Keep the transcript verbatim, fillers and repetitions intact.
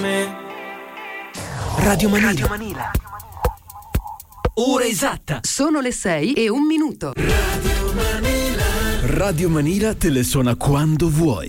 Radio Manila. Ora esatta. Sono le sei e un minuto. Radio Manila. Radio Manila te le suona quando vuoi.